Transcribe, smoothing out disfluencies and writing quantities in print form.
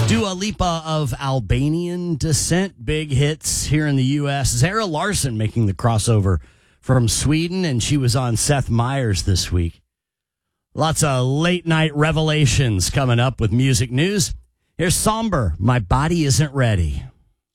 Dua Lipa of Albanian descent, big hits here in the U.S. Zara Larsson making the crossover from Sweden, and she was on Seth Meyers this week. Lots of late night revelations coming up with music news. Here's Somber, My Body Isn't Ready.